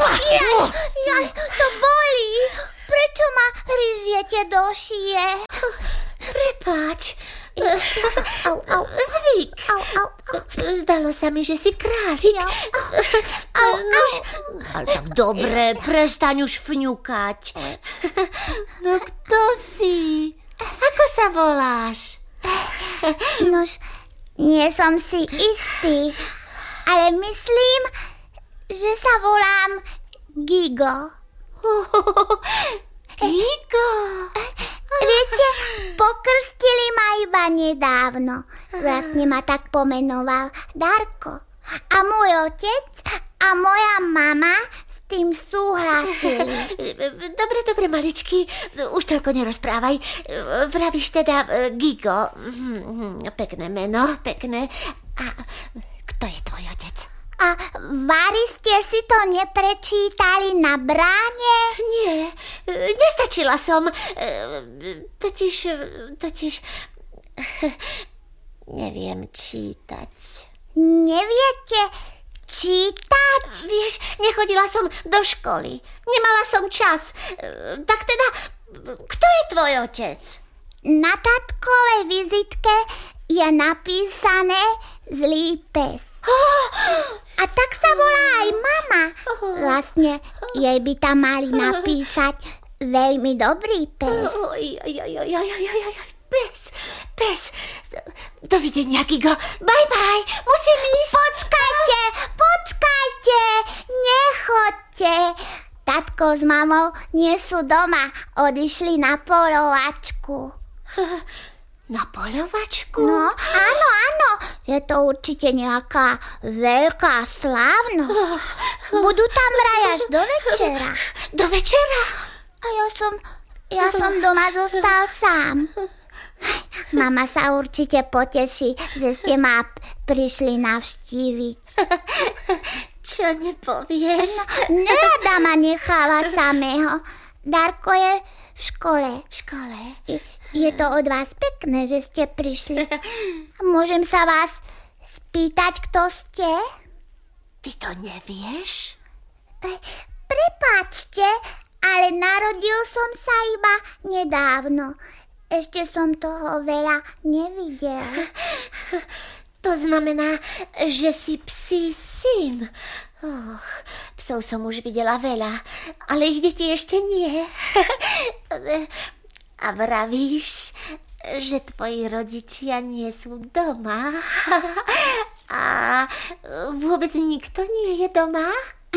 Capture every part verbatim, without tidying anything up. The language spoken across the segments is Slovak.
Jaj, jaj, to bolí. Prečo ma hryziete do šie? Prepáč. Au, au. Zvyk. Au, au, au. Zdalo sa mi, že si králik. Ja. Au, Nož, ale tak dobre, prestaň už fňukať. No kto si? Ako sa voláš? Nož, nie som si istý, ale myslím, že sa volám Gigo. Gigo. Viete, pokrstili ma iba nedávno. Vlastne ma tak pomenoval Darko. A môj otec a moja mama s tým súhlasili. Dobre, dobre, maličky, už toľko nerozprávaj. Vravíš teda Gigo. Pekné meno, pekné. A kto je tvoj otec? A Vary ste si to neprečítali na bráne? Nie, nestačila som. Totiž, totiž... Neviem čítať. Neviete čítať? Vieš, nechodila som do školy. Nemala som čas. Tak teda, kto je tvoj otec? Na tatkovej vizitke je napísané zlý pes. A tak sa volá aj mama. Vlastne jej by tam mali napísať veľmi dobrý pes. Pes, pes. Dovidenia, Gigo. Bye, bye. Musím ísť. Počkajte, počkajte. Nechoďte. Tatko s mamou nie sú doma. Odišli na polovačku. Na polovačku? No, áno, áno. Je to určite nejaká veľká slávnosť. Budú tam vraj až do večera. Do večera? A ja som, ja som doma zostal sám. Mama sa určite poteší, že ste ma prišli navštíviť. Čo nepovieš? No, nerada ma necháva samého. Darko je v škole. V škole? Je, je to od vás pekné, že ste prišli. Môžem sa vás spýtať, kto ste? Ty to nevieš? Prepáčte, ale narodil som sa iba nedávno. Ešte som toho veľa nevidel. To znamená, že si psí syn. Oh, psov som už videla veľa, ale ich deti ešte nie. A vravíš, že tvoji rodičia nie sú doma? A vôbec nikto nie je doma?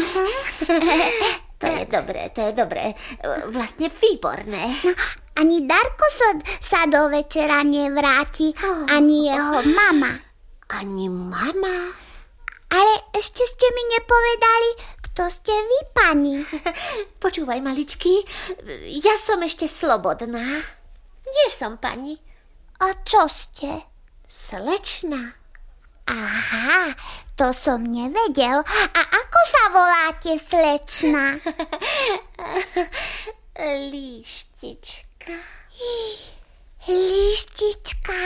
To je dobré, to je dobré. Vlastne výborné. No, ani Darko sa, sa do večera nevráti, oh, ani jeho mama. Ani mama? Ale ešte ste mi nepovedali, kto ste vy, pani. Počúvaj, maličky, ja som ešte slobodná. Nie som pani. A čo ste? Slečna. Aha, to som nevedel. A ako sa voláte, slečna? Líštička. Líštička?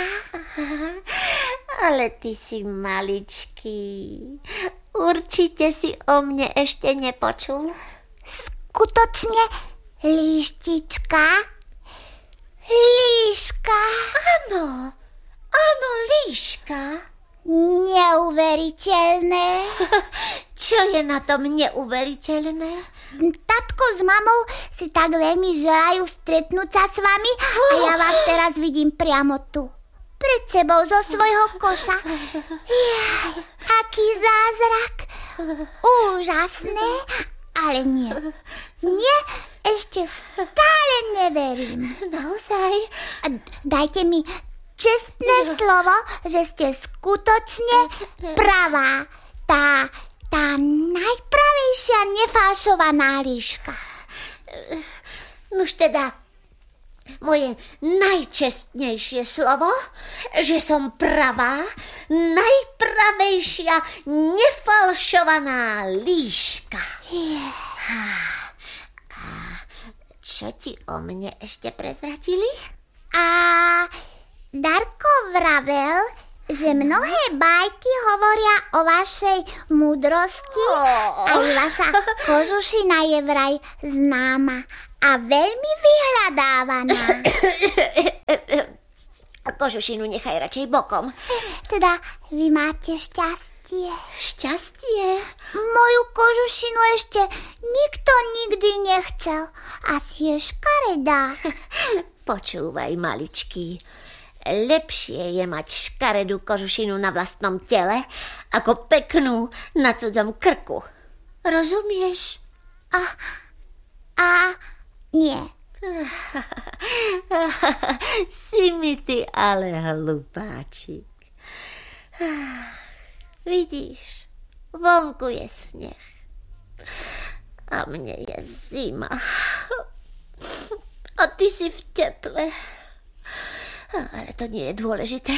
Ale ty si maličký. Určite si o mne ešte nepočul. Skutočne líštička? Líška? Áno, áno, líška. Neuveriteľné. Čo je na tom neuveriteľné? Tatko s mamou si tak veľmi želajú stretnúť sa s vami a ja vás teraz vidím priamo tu. Pred sebou zo svojho koša. Jaj, aký zázrak. Úžasné, ale nie. Nie, ešte stále neverím. Naozaj? Dajte mi čestné slovo, že ste skutočne pravá. Tá, tá najpravejšia nefalšovaná líška. Nuž teda, moje najčestnejšie slovo, že som pravá, najpravejšia nefalšovaná líška. Yeah. A čo ti o mne ešte prezradili? A Darko vravel, že mnohé bajky hovoria o vašej múdrosti. Aj vaša kožušina je vraj známa a veľmi vyhľadávaná. Kožušinu nechaj radšej bokom. Teda vy máte šťastie. Šťastie? Moju kožušinu ešte nikto nikdy nechcel. Asi je škaredá. Počúvaj, maličký. Lepšie je mať škaredú kožušinu na vlastnom tele, ako peknú na cudzom krku. Rozumieš? A, a nie. Si mi ty ale hlupáčik. Vidíš, vonku je sneh a mne je zima. A ty si v teple. Ale to nie je dôležité.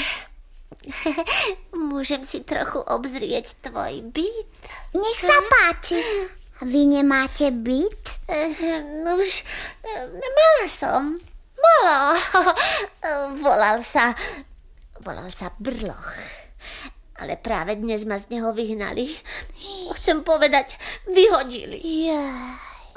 Môžem si trochu obzrieť tvoj byt? Nech sa páči. Vy nemáte byt? No už mala som. Mala. Volal sa... Volal sa Brloch. Ale práve dnes ma z neho vyhnali. Chcem povedať, vyhodili. Jaj.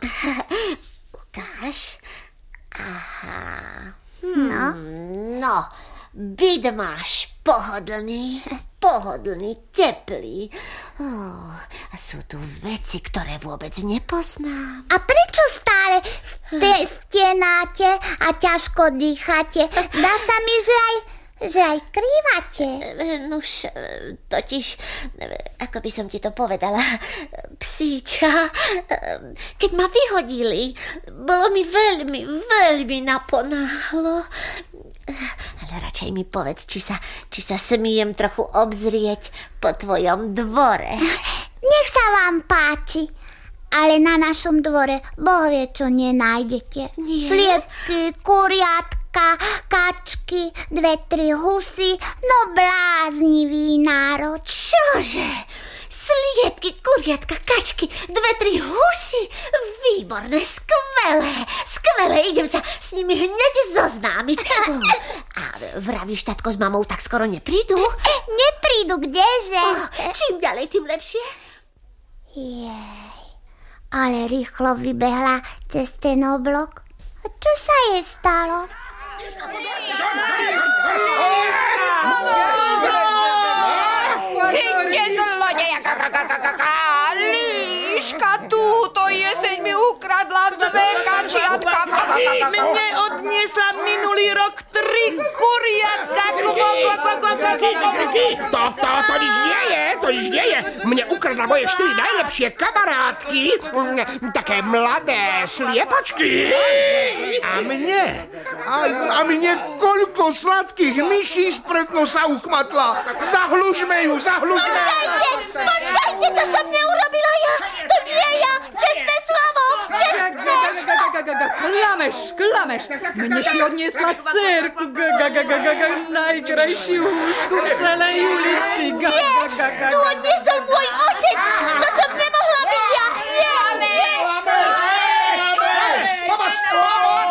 Ukáž. Aha. No? No, byt máš pohodlný, pohodlný, teplý. Oh, a sú tu veci, ktoré vôbec nepoznám. A prečo stále ste, stenáte a ťažko dýchate? Zdá sa mi, že aj, že aj krývate. Nuž, totiž, ako by som ti to povedala, psíča, keď ma vyhodili, bolo mi veľmi, veľmi naponáhlo. Ale radšej mi povedz, či sa, či sa smiem trochu obzrieť po tvojom dvore. Nech sa vám páči, ale na našom dvore Boh vie, čo nenájdete. Nie. Sliepky, kuriatka, kačky, dve, tri husy, no bláznivý národ. Čože? Sliepky, kuriatka, kačky, dve, tri husy? Výborné, skvelé, skvelé, idem sa s nimi hneď zoznámiť. Oh, a vravíš, tatko s mamou tak skoro neprídu? Neprídu, kdeže? Oh, čím ďalej, tým lepšie. Jej, ale rýchlo vybehla cez ten oblok. A čo sa jej stalo? Chyťte zlodeja, Líška túto jeseň mi ukradla dve kačiatka. Mne odniesla minulý rok tri kuriatka. To, to, to nič nie je, to nič nie je. Mne ukradla moje štyri najlepšie kamarátky, také mladé sliepačky. A mne? A, a mne koľko sladkých myší spred nosa uchmatla. Zahlužme ju, zahlužme. Počkajte, počkajte, to som neurobila ja. To nie ja, čestné slovo, čestné. Klameš, klameš. Mne si odniesla dcerku, najkrajšiu húsku v celej ulici. Nie, tu odniesol môj otec, to som nemohla byť ja. Nie, nie. Pomoc, pomoc!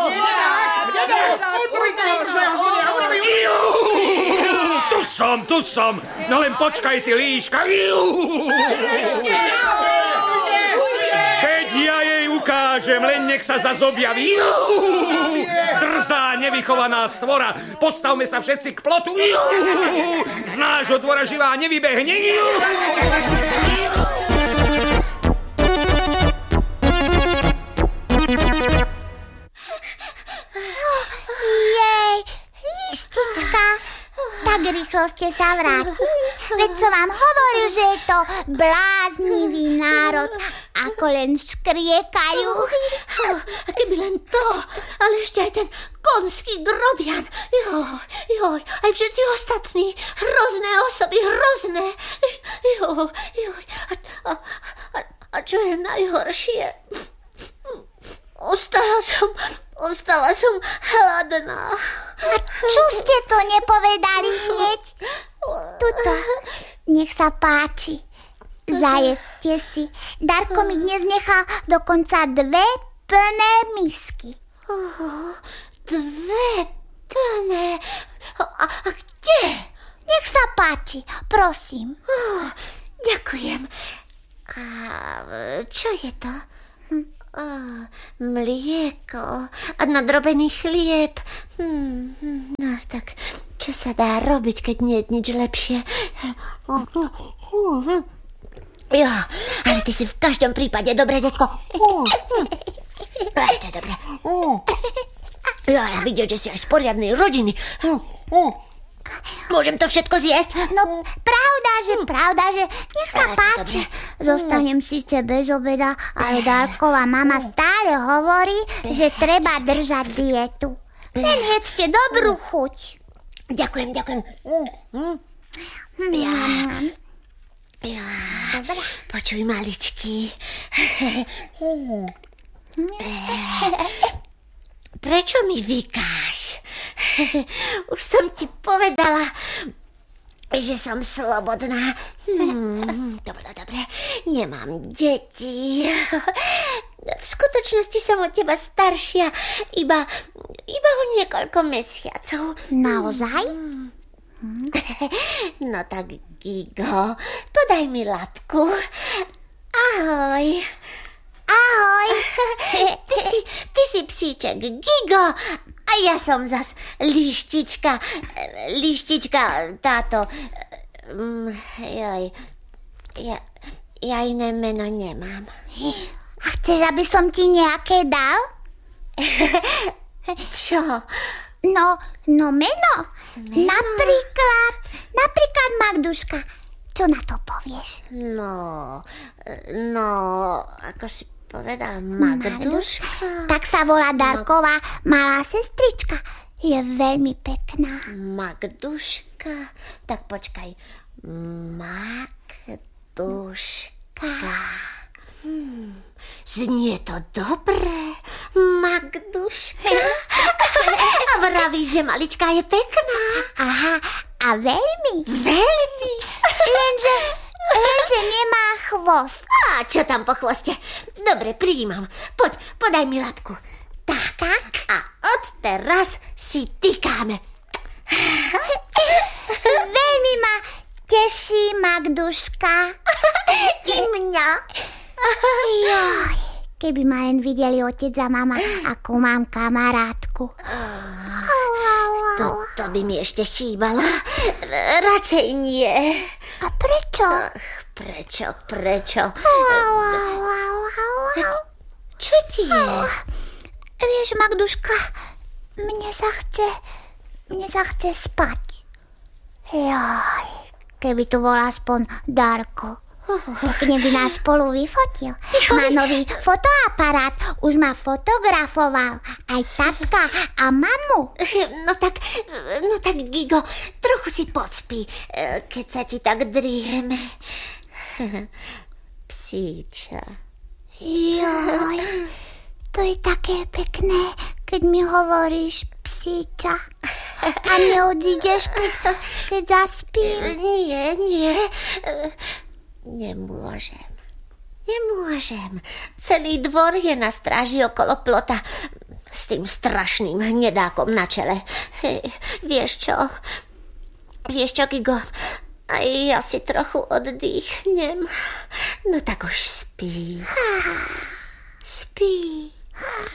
Tu som, tu som. No len počkaj, ty líška. Keď ja jej ukážem, len nech sa zas objaví. Drzá, nevychovaná stvora. Postavme sa všetci k plotu. Z nášho dvora živá nevybehne. Jej, Líštička, tak rýchlo ste sa vrátili. Veď som vám hovoril, že je to bláznivý národ, ako len škriekajú. A keby len to, ale ešte aj ten konský grobian. Joj, joj, aj všetci ostatní. Hrozné osoby, hrozné. Joj, joj. A, a, a, a čo je najhoršie? Ostala som, ostala som hladná. A čo ste to nepovedali hneď? Tuto, nech sa páči. Zajedzte si. Darko mi dnes nechal dokonca dve plné misky. Oh, dve plné. A, a kde? Nech sa páči, prosím. Oh, ďakujem. A čo je to? Oh, mlieko a nadrobený chlieb. Hmm, no tak, čo sa dá robiť, keď nie je nič lepšie? Jo, ale ty si v každom prípade dobré decko. Aj, to je dobré. Jo, ja vidieť, že si aj z poriadnej rodiny. Môžem to všetko zjesť? No, pravda, že pravda, že nech sa Ale páči. dobre. Zostanem síce bez obeda, ale Darková mama stále hovorí, že treba držať dietu. Len jedzte dobrú chuť. Ďakujem, ďakujem. Ja. Ja. Počuj, maličký. Prečo mi vykáš? Už som ti povedala, že som slobodná. Hmm, to bolo dobre. Nemám deti. V skutočnosti som od teba staršia iba, iba o niekoľko mesiacov. Naozaj? No tak, Gigo, podaj mi labku. Ahoj. Ahoj. Ty si, ty si psíček Gigo a ja som zas líštička. Líštička táto. Um, joj, ja, ja iné meno nemám. A chceš, aby som ti nejaké dal? Čo? No, no meno. meno. Napríklad, napríklad Magduška. Čo na to povieš? No, no, ako si povedal, Magduška? Tak sa volá Darková malá sestrička. Je veľmi pekná. Magduška? Tak počkaj. Magduška. Hmm, znie to dobre. Magduška. A vravíš, že malička je pekná. Aha, a veľmi. Veľmi. Lenže, lenže nemá chvost. A čo tam po chvoste? Dobre, prijímam. Poď, podaj mi labku. Tak, tak. A odteraz si tykáme. Veľmi ma teší Magduška. I mňa. Joj, keby ma len videli otec a mama, ako mám kamarátku. To, to by mi ešte chýbalo. Radšej nie. A prečo? Ach, prečo, prečo? Čo ti je? Vieš, Magduška, mne sa chce, mne sa chce spať. Joj, keby tu bol aspoň Darko. Pekne by nás spolu vyfotil. Má nový fotoaparát, už ma fotografoval. Aj tatka a mamu. No tak, no tak, Gigo, trochu si pospí, keď sa ti tak drieme. Psíča. Joj, to je také pekné, keď mi hovoríš psíča. A neodídeš, keď, keď zaspím. Nie, nie. Nemôžem. Nemôžem. Celý dvor je na stráži okolo plota s tým strašným hnedákom na čele. Hej, vieš čo? Vieš čo, Gigo? Aj ja si trochu oddýchnem. No tak už spí. Spí.